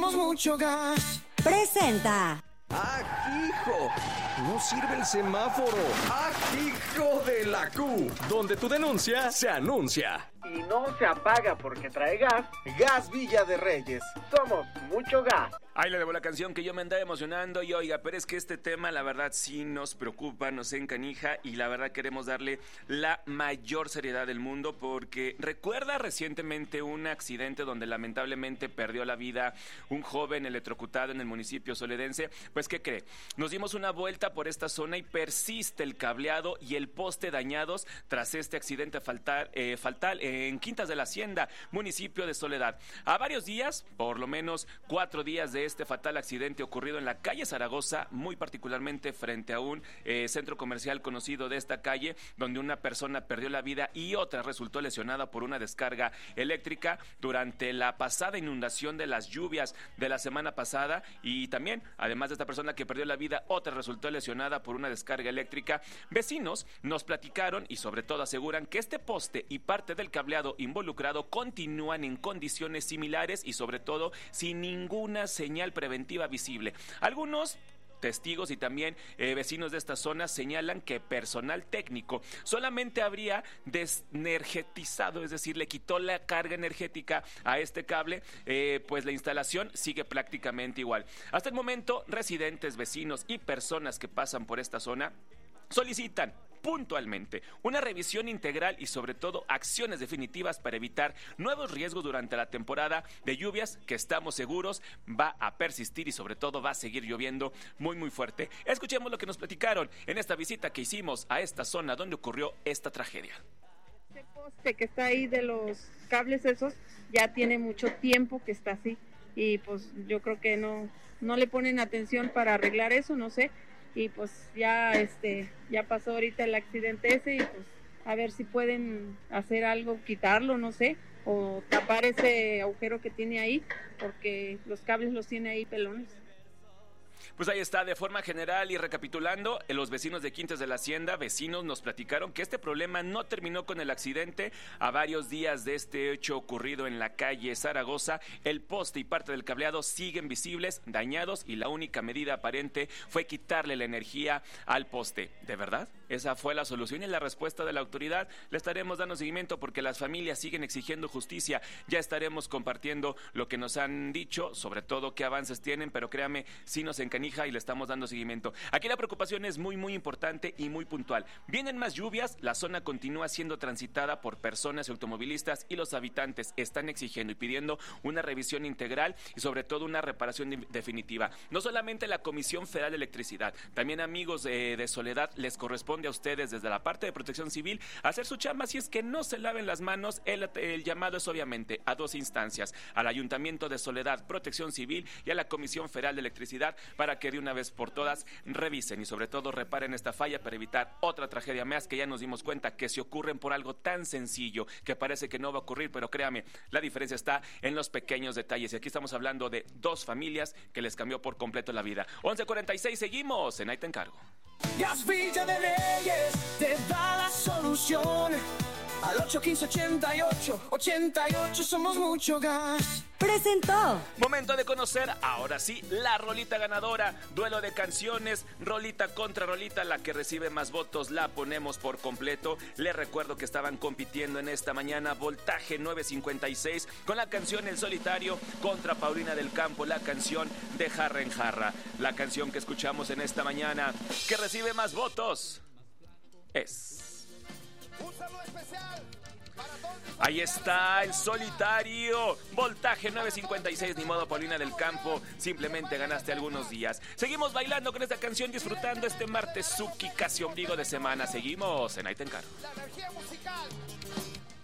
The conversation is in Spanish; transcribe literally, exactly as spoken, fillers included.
somos mucho gas. Presenta. ¡Ah, hijo! No sirve el semáforo. ¡Ah, hijo de la Q! Donde tu denuncia se anuncia. Y no se apaga porque trae gas. Gas Villa de Reyes. Somos mucho gas. Ahí le debo la canción que yo me andaba emocionando y oiga, pero es que este tema la verdad sí nos preocupa, nos encanija y la verdad queremos darle la mayor seriedad del mundo porque recuerda recientemente un accidente donde lamentablemente perdió la vida un joven electrocutado en el municipio soledense. Pues ¿qué cree? Nos dimos una vuelta por esta zona y persiste el cableado y el poste dañados tras este accidente fatal, eh, fatal en Quintas de la Hacienda, municipio de Soledad. A varios días, por lo menos cuatro días de este fatal accidente ocurrido en la calle Zaragoza, muy particularmente frente a un eh, centro comercial conocido de esta calle, donde una persona perdió la vida y otra resultó lesionada por una descarga eléctrica durante la pasada inundación de las lluvias de la semana pasada. Y también, además de esta persona que perdió la vida, otra resultó lesionada por una descarga eléctrica. Vecinos nos platicaron y sobre todo aseguran que este poste y parte del cableado involucrado continúan en condiciones similares y sobre todo sin ninguna señal preventiva visible. Algunos testigos y también eh, vecinos de esta zona señalan que personal técnico solamente habría desenergetizado, es decir, le quitó la carga energética a este cable, eh, pues la instalación sigue prácticamente igual. Hasta el momento, residentes, vecinos y personas que pasan por esta zona solicitan puntualmente una revisión integral y sobre todo acciones definitivas para evitar nuevos riesgos durante la temporada de lluvias que estamos seguros va a persistir y sobre todo va a seguir lloviendo muy muy fuerte. Escuchemos lo que nos platicaron en esta visita que hicimos a esta zona donde ocurrió esta tragedia. Este poste que está ahí de los cables esos ya tiene mucho tiempo que está así y pues yo creo que no, no le ponen atención para arreglar eso, no sé. Y pues ya este ya pasó ahorita el accidente ese y pues a ver si pueden hacer algo, quitarlo, no sé, o tapar ese agujero que tiene ahí, porque los cables los tiene ahí pelones. Pues ahí está, de forma general y recapitulando, los vecinos de Quintas de la Hacienda, vecinos nos platicaron que este problema no terminó con el accidente. A varios días de este hecho ocurrido en la calle Zaragoza, el poste y parte del cableado siguen visibles, dañados y la única medida aparente fue quitarle la energía al poste. ¿De verdad? Esa fue la solución y la respuesta de la autoridad. Le estaremos dando seguimiento porque las familias siguen exigiendo justicia. Ya estaremos compartiendo lo que nos han dicho, sobre todo qué avances tienen, pero créame, sí nos encanija y le estamos dando seguimiento. Aquí la preocupación es muy muy importante y muy puntual. Vienen más lluvias, la zona continúa siendo transitada por personas y automovilistas y los habitantes están exigiendo y pidiendo una revisión integral y sobre todo una reparación de- definitiva. No solamente la Comisión Federal de Electricidad, también amigos eh, de Soledad, les corresponde a ustedes desde la parte de Protección Civil hacer su chamba. Si es que no se laven las manos, el, el llamado es obviamente a dos instancias, al Ayuntamiento de Soledad, Protección Civil y a la Comisión Federal de Electricidad para que de una vez por todas revisen y sobre todo reparen esta falla para evitar otra tragedia más que ya nos dimos cuenta que se ocurren por algo tan sencillo que parece que no va a ocurrir, pero créame, la diferencia está en los pequeños detalles y aquí estamos hablando de dos familias que les cambió por completo la vida. once cuarenta y seis, seguimos en Ahí Te Encargo. Gas Villa de Reyes te da la solución. Al ocho uno cinco, ochenta y ocho, ochenta y ocho somos mucho gas. Presentó. Momento de conocer, ahora sí, la rolita ganadora. Duelo de canciones, rolita contra rolita. La que recibe más votos la ponemos por completo. Les recuerdo que estaban compitiendo en esta mañana Voltaje nueve cincuenta y seis con la canción El Solitario contra Paulina del Campo, la canción de Jarra en Jarra. La canción que escuchamos en esta mañana que recibe más votos es... Ahí está El Solitario, Voltaje nueve cincuenta y seis, ni modo Paulina del Campo, simplemente ganaste algunos días. Seguimos bailando con esta canción, disfrutando este martes Suki, casi ombligo de semana. Seguimos en Ahí Te Encargo. La energía musical.